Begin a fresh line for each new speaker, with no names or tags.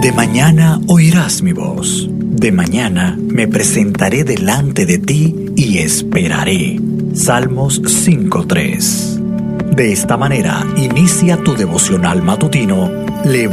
De mañana oirás mi voz. De mañana me presentaré delante de ti y esperaré. Salmos 5:3. De esta manera inicia tu devocional matutino.